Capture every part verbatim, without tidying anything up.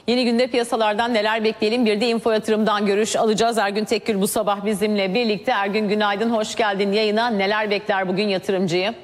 Yeni günde piyasalardan neler bekleyelim? Bir de info yatırımdan görüş alacağız. Ergün Tekkül bu sabah bizimle birlikte. Ergün günaydın, hoş geldin yayına. Neler bekler bugün yatırımcıyı?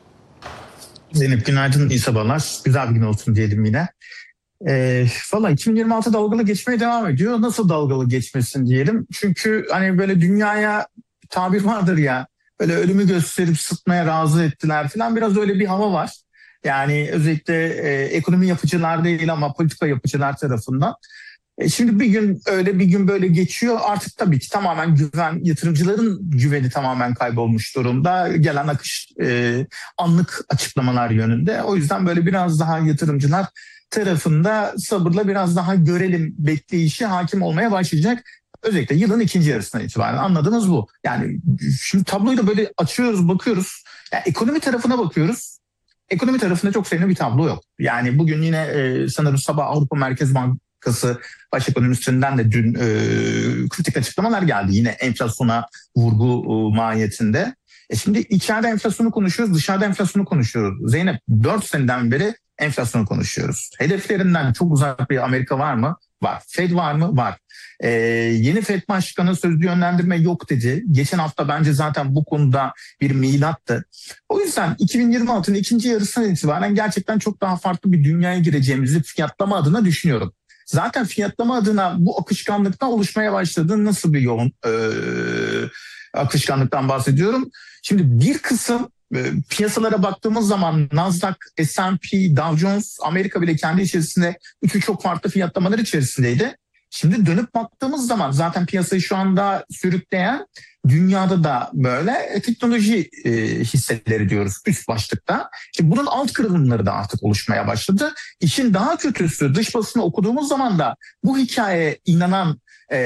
Zeynep günaydın, iyi sabahlar. Güzel bir gün olsun diyelim yine. E, Valla iki bin yirmi altı dalgalı geçmeye devam ediyor. Nasıl dalgalı geçmesin diyelim. Çünkü hani böyle dünyaya tabir vardır ya, böyle ölümü gösterip sıtmaya razı ettiler falan, biraz öyle bir hava var. Yani özellikle e, ekonomi yapıcılar değil ama politika yapıcılar tarafından. E, şimdi bir gün öyle bir gün böyle geçiyor. Artık tabii ki tamamen güven, yatırımcıların güveni tamamen kaybolmuş durumda. Gelen akış e, anlık açıklamalar yönünde. O yüzden böyle biraz daha yatırımcılar tarafında sabırla biraz daha görelim bekleyişi hakim olmaya başlayacak. Özellikle yılın ikinci yarısından itibaren anladığımız bu. Yani şimdi tabloyu da böyle açıyoruz, bakıyoruz. Yani ekonomi tarafına bakıyoruz. Ekonomi tarafında çok sevinçli bir tablo yok. Yani bugün yine e, sanırım sabah Avrupa Merkez Bankası baş ekonomistinden de dün e, kritik açıklamalar geldi. Yine enflasyona vurgu e, mahiyetinde. E şimdi içeride enflasyonu konuşuyoruz, dışarıda enflasyonu konuşuyoruz. Zeynep, dört seneden beri enflasyonu konuşuyoruz. Hedeflerinden çok uzak bir Amerika var mı? Var. Fed var mı? Var. Ee, yeni Fed Başkanı sözlü yönlendirme yok dedi. Geçen hafta bence zaten bu konuda bir milattı. O yüzden iki bin yirmi altının ikinci yarısından itibaren gerçekten çok daha farklı bir dünyaya gireceğimizi fiyatlama adına düşünüyorum. Zaten fiyatlama adına bu akışkanlıkta oluşmaya başladığı nasıl bir yoğun e, akışkanlıktan bahsediyorum. Şimdi bir kısım piyasalara baktığımız zaman Nasdaq, S and P, Dow Jones, Amerika bile kendi içerisinde üçü çok farklı fiyatlamalar içerisindeydi. Şimdi dönüp baktığımız zaman zaten piyasayı şu anda sürükleyen dünyada da böyle teknoloji e, hisseleri diyoruz üst başlıkta. Şimdi bunun alt kırılımları da artık oluşmaya başladı. İşin daha kötüsü, dış basını okuduğumuz zaman da bu hikayeye inanan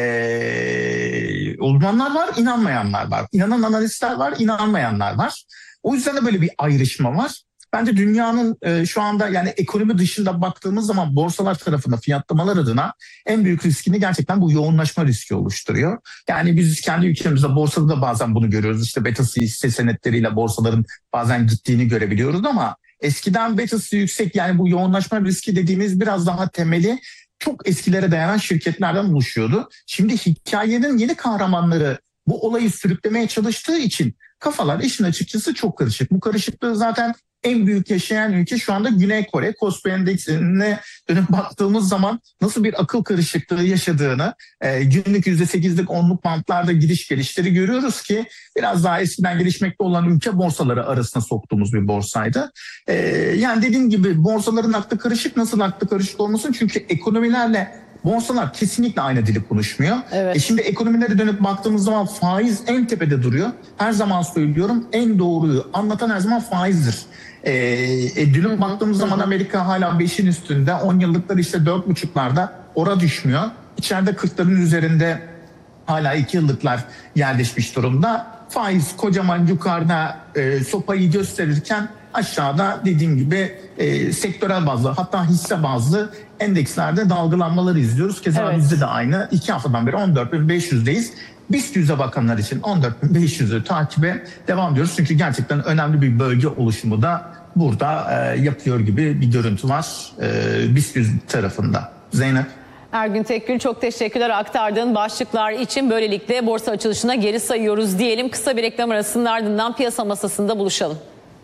e, uzmanlar var, inanmayanlar var. İnanan analistler var, inanmayanlar var. O yüzden de böyle bir ayrışma var. Bence dünyanın e, şu anda yani ekonomi dışında baktığımız zaman borsalar tarafında fiyatlamalar adına en büyük riskini gerçekten bu yoğunlaşma riski oluşturuyor. Yani biz kendi ülkemizde borsada da bazen bunu görüyoruz. İşte betası hisse senetleriyle borsaların bazen gittiğini görebiliyoruz ama eskiden betası yüksek, yani bu yoğunlaşma riski dediğimiz biraz daha temeli çok eskilere dayanan şirketlerden oluşuyordu. Şimdi hikayenin yeni kahramanları bu olayı sürüklemeye çalıştığı için kafalar işin açıkçası çok karışık. Bu karışıklığı zaten en büyük yaşayan ülke şu anda Güney Kore. Kospi Endeksine dönüp baktığımız zaman nasıl bir akıl karışıklığı yaşadığını, e, günlük yüzde sekizlik onluk bantlarda gidiş gelişleri görüyoruz ki biraz daha eskiden gelişmekte olan ülke borsaları arasına soktuğumuz bir borsaydı. E, yani dediğim gibi borsaların aklı karışık. Nasıl aklı karışık olmasın? Çünkü ekonomilerle borsalar kesinlikle aynı dili konuşmuyor. Evet. E şimdi ekonomilere dönüp baktığımız zaman faiz en tepede duruyor. Her zaman söylüyorum, en doğruyu anlatan her zaman faizdir. E, e, dönüp baktığımız zaman Amerika hala beşin üstünde, on yıllıklar işte dört buçuklarda, ora düşmüyor. İçeride kırkların üzerinde hala iki yıllıklar yerleşmiş durumda. Faiz kocaman yukarıda e, sopayı gösterirken aşağıda dediğim gibi e, sektörel bazlı, hatta hisse bazlı endekslerde dalgalanmaları izliyoruz. Keza evet, bizde de aynı. İki haftadan beri on dört bin beş yüzdeyiz. BIST yüze bakanlar için on dört bin beş yüzü takibe devam ediyoruz. Çünkü gerçekten önemli bir bölge oluşumu da burada e, yapıyor gibi bir görüntü var e, BIST yüz tarafında. Zeynep. Ergün Tekkül, çok teşekkürler aktardığın başlıklar için. Böylelikle borsa açılışına geri sayıyoruz diyelim. Kısa bir reklam arasının ardından piyasa masasında buluşalım.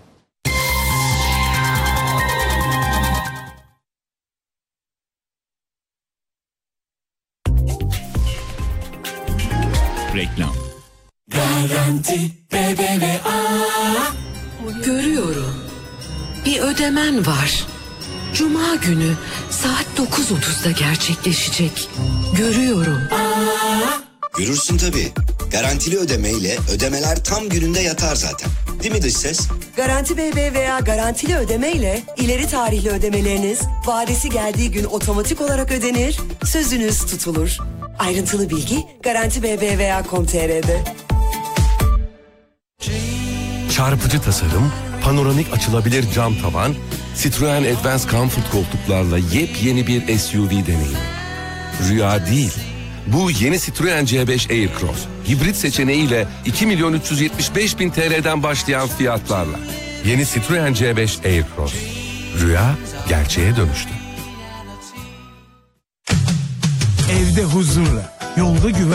Reklam. Garanti B B V A. Görüyorum. Bir ödemen var. Cuma günü saat dokuz otuzda gerçekleşecek. Görüyorum. Aa. Görürsün tabii. Garantili ödemeyle ödemeler tam gününde yatar zaten. Değil mi dış ses? Garanti B B V A garantili ödemeyle ileri tarihli ödemeleriniz vadesi geldiği gün otomatik olarak ödenir, sözünüz tutulur. Ayrıntılı bilgi garanti b b v a nokta com nokta t r'de. Çarpıcı tasarım, panoramik açılabilir cam tavan, Citroen Advance Comfort koltuklarla yepyeni bir S U V deneyimi. Rüya değil. Bu yeni Citroen C beş Aircross, hibrit seçeneğiyle iki milyon üç yüz yetmiş beş bin T L'den başlayan fiyatlarla. Yeni Citroen C beş Aircross. Rüya gerçeğe dönüştü. evde huzurla, yolda güven.